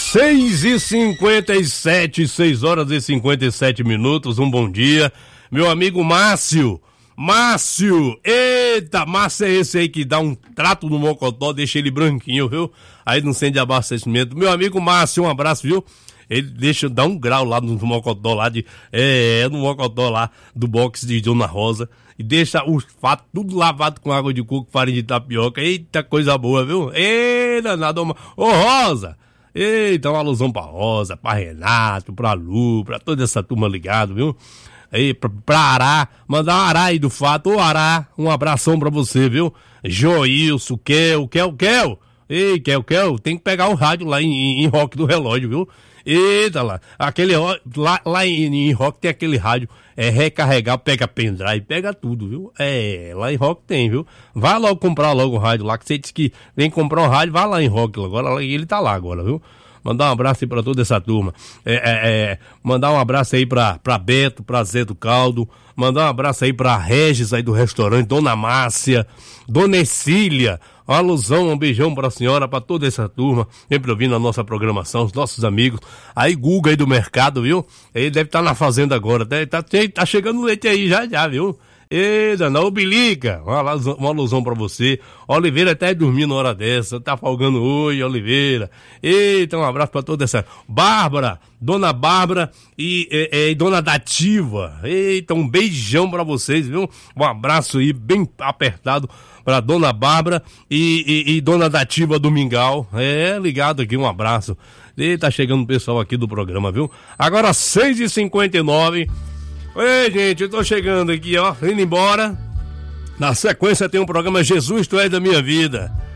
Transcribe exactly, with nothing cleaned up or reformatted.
seis e cinquenta e sete, seis horas e cinquenta e sete minutos, um bom dia. Meu amigo Márcio, Márcio, eita, Márcio é esse aí que dá um trato no mocotó, deixa ele branquinho, viu? Aí não sente abastecimento. Meu amigo Márcio, um abraço, viu? Ele deixa, dá um grau lá no mocotó lá de, é, no mocotó lá do box de Dona Rosa. E deixa os fatos tudo lavado com água de coco, farinha de tapioca. Eita, coisa boa, viu? Eita, nada. Ô, Rosa! Eita, uma alusão pra Rosa, pra Renato, pra Lu, pra toda essa turma ligada, viu? Aí, pra, pra Ará, mandar um Ará aí do fato. Ô, Ará, um abração pra você, viu? Joilson, Kel, Kel, Kel. Ei, Kel, Kel, tem que pegar o rádio lá em, em, em Rock do Relógio, viu? Eita lá, aquele, lá, lá em, em Rock tem aquele rádio, é recarregar, pega pendrive, pega tudo, viu? É, lá em Rock tem, viu? Vai logo comprar logo o rádio lá, que você disse que vem comprar um rádio, vai lá em Rock agora, ele tá lá agora, viu? Mandar um abraço aí pra toda essa turma, é, é, é, mandar um abraço aí pra, pra Beto, pra Zé do Caldo, mandar um abraço aí pra Regis aí do restaurante, Dona Márcia, Dona Escília, uma alusão, um beijão pra senhora, pra toda essa turma, sempre ouvindo a nossa programação, os nossos amigos. Aí Guga aí do mercado, viu? Ele deve estar tá na fazenda agora, tá, tá, tá chegando leite aí já, já, viu? Eita, não, Bilica, uma alusão, uma alusão pra você. Oliveira até dormindo na hora dessa, tá folgando hoje, Oliveira. Eita, um abraço pra toda essa. Bárbara, Dona Bárbara e, e, e Dona Dativa. Eita, um beijão pra vocês, viu? Um abraço aí, bem apertado pra Dona Bárbara e, e, e Dona Dativa do Mingau. É, ligado aqui, um abraço. E tá chegando o pessoal aqui do programa, viu? Agora seis e cinquenta e nove. Ei, gente, eu tô chegando aqui, ó, indo embora. Na sequência tem um programa Jesus, Tu És da Minha Vida.